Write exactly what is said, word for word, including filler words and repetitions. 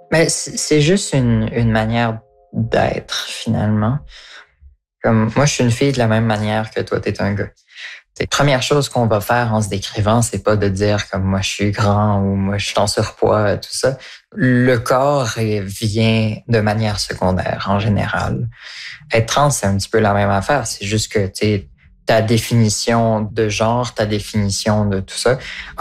Mais c'est c'est juste une, une manière d'être, finalement. Comme moi, je suis une fille de la même manière que toi, t'es un gars. La première chose qu'on va faire en se décrivant, c'est pas de dire comme moi je suis grand ou moi je suis en surpoids, tout ça. Le corps eh, vient de manière secondaire en général. Être trans, c'est un petit peu la même affaire. C'est juste que tu sais, ta définition de genre, ta définition de tout ça